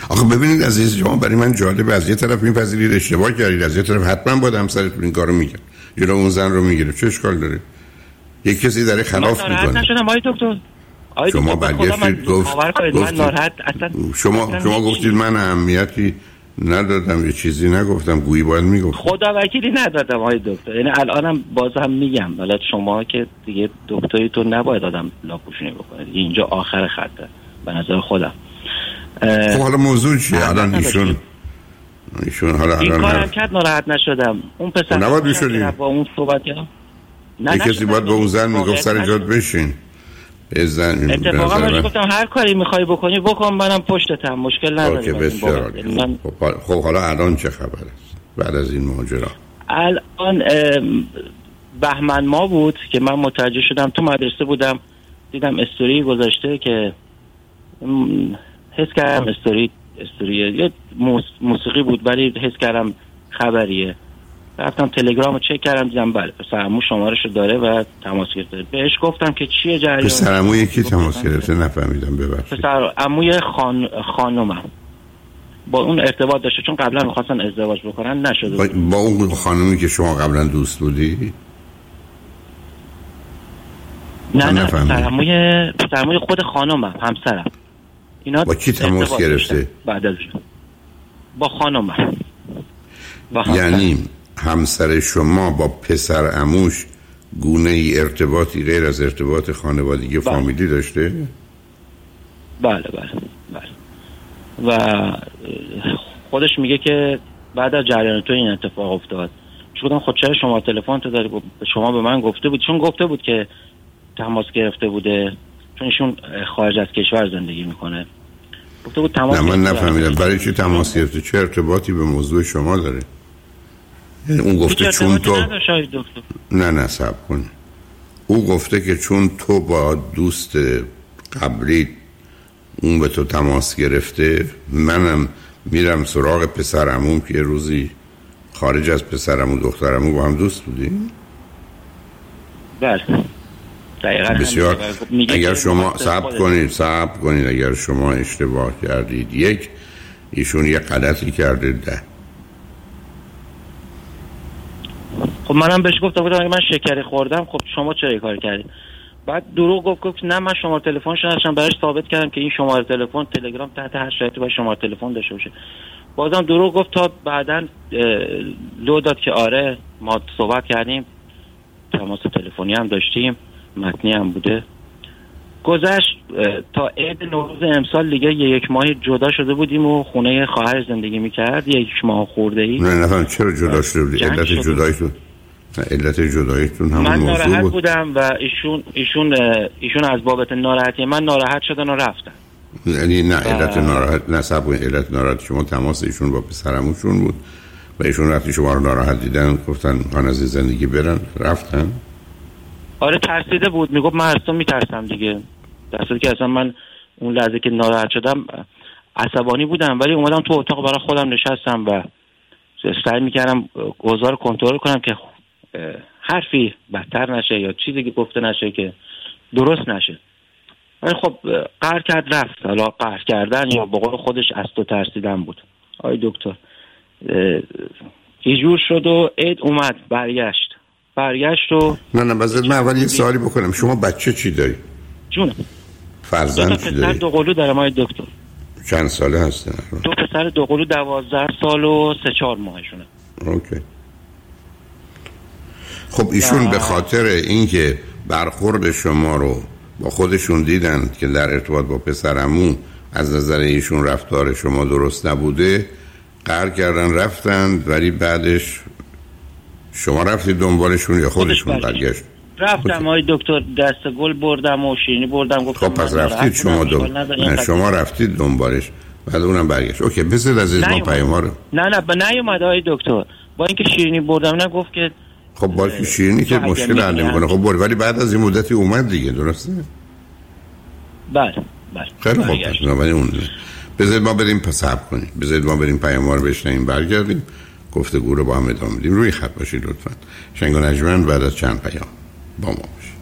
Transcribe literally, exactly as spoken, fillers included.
آخه ببینید عزیز شما، برای من جالب، از یه طرف میپذیرید اشتباه کردید، از یه طرف حتما باید همسرتون این کارو میگه، جلو اون زن رو میگیره. چه اشکال داره؟ یک کسی داره خلاف میکنه. من نشدم آقای دکتر. آقای شما دکتر برگشتید گفت من ناراحت اصلا شما اصلا شما گفتید من اهمیتی ندادم، یه چیزی نگفتم، گویی باید میگفت. خدا وکیلی ندادم آقای دکتر. یعنی الانم باز هم میگم، حالا شما که دیگه دکتری تو نباید آدم لاپوشونی بکنه، اینجا آخر خطه به نظر خودم. خب حالا موضوع چیه؟ الان ایشون ایشون حالا این الان کارم کرد، ناراحت نشدم. اون پسر نباید میشدی با اون صحبت کردم. یه کسی باید با اون زن میگفت سر جات بشین. زن اتفاقا من گفتم هر کاری میخوای بکنی بکن، منم پشتتم، مشکل نداره. اوکی بسیار من... خب, خب حالا الان چه خبر است بعد از این ماجرا؟ الان بهمن ما بود که من متوجه شدم، تو مدرسه بودم دیدم استوری گذاشته که حس کردم استوری استوری یه موسیقی بود ولی حس کردم خبریه. رفتم تلگرام رو چک کردم، دیدم بله پسر عمو شماره‌شو داره و تماس گرفته. بهش گفتم که چیه جریان؟ پسر عمو کی تماس گرفته؟ نفهمیدم ببخشید. پسر عموی خان خانومم با اون ارتباط داشته، چون قبلا می‌خواستن ازدواج بکنن نشده. با, با اون خانومی که شما قبلا دوست بودی؟ نه نه پسر عموی پسر عموی خود خانومم، همسرم. اینا با کی تماس گرفته؟ بعد از با خانومم. با یعنی همسر شما با پسر عموش گونه ای ارتباطی غیر از ارتباط خانوادگی و فامیلی داشته؟ بله بله بله. و خودش میگه که بعد از جریان تو این اتفاق افتاد. چون خود چرا شما تلفن تو داری؟ شما به من گفته بود، چون گفته بود که تماس گرفته بوده، چون ایشون خارج از کشور زندگی میکنه. گفته بود تماس. نه من نفهمیدم برای چی تماس گرفته؟ چه ارتباطی به موضوع شما داره؟ اون گفته چون تو نه نه صبر کن. او گفته که چون تو با دوست قبلی اون به تو تماس گرفته، منم میرم سراغ پسر عموم که روزی خارج از پسر عمو دختر عمو با هم دوست بودیم. بله دقیقاً. بسیار. اگر شما صبر کنید صبر کنید اگر شما اشتباه کردید، یک ایشون یه غلطی کرده، ده خب منم بهش گفتم بودم اگه من شکری خوردم خب شما چرا کار کردید؟ بعد دروغ گفت گفت نه من شماره تلفنش نداشتم، براش ثابت کردم که این شماره تلفن تلگرام تحت هر شرایطی باید شماره تلفن داشته باشه. بازم دروغ گفت تا بعداً لو داد که آره ما صحبت کردیم، تماس تلفنی هم داشتیم، متنی هم بوده. گذشت تا عید نوروز امسال دیگه یک ماه جدا شده بودیم و خونه خواهر زندگی میکرد، یک ماه خورده ای. نه نه چرا جدا شده بودی؟ علت جداییتون علت جداییتون همون من موضوع بود؟ من ناراحت بودم و ایشون ایشون ایشون از بابت ناراحتی من ناراحت شدن و رفتن. یعنی نه علت ناراحت نه صاحب علت ناراحت شما تماس ایشون با پسرموشون بود و ایشون وقتی شما رو ناراحت دیدن گفتن خان از زندگی برن رفتن؟ آره ترسیده بود، میگفت من از تو میترسم دیگه. در صورتی که اصلا من اون لحظه که ناراحت شدم عصبانی بودم، ولی اومدم تو اتاق برای خودم نشستم و سعی میکردم اوضاع رو کنترل کنم که حرفی بدتر نشه یا چیزی که گفته نشه که درست نشه. ولی خب قهر کرد رفت. حالا قهر کردن یا به قول خودش از تو ترسیدن بود. آی دکتر یه جور شد و عید اومد برگشت برگشت و نه نه بذار من اول یه سوالی بکنم. شما بچه چی داری؟ جونم فرزند چی داری؟ دو قلو دارم آی دکتر. چند ساله هستن؟ دو پسر دو قلو دوازده سال و سه چهار ماهشونه. اوکی. خب ایشون به خاطر اینکه برخورد شما رو با خودشون دیدن که در ارتباط با پسرعمو از نظر ایشون رفتار شما درست نبوده قهر کردن رفتن، ولی بعدش شما رفتید دنبالشون یا خودشون برگشت؟ رفتم آی دکتر، دست گل بردم و شیرینی بردم گفتم خب پس رفتید شما دو نه شما رفتید دنبالش بعد اونم برگشت. اوکی بذار از ما پیام رو نه نه به نیومد آی دکتر، با اینکه شیرینی بردم نه گفت که خب با که شیرینی که مشکل حل نمی‌کنه. خب برد ولی بعد از این مدتی اومد دیگه درسته؟ بله بله خیلی خوب پس ولی اون بذارید ما بریم پس صبر کنیم، بذارید ما بریم پیام رو بشنویم برگردیم گفتگو رو با هم ادامه بدیم. روی خط باشید لطفاً. شنگ و نجمن بعد از چند پیام با ما باشید.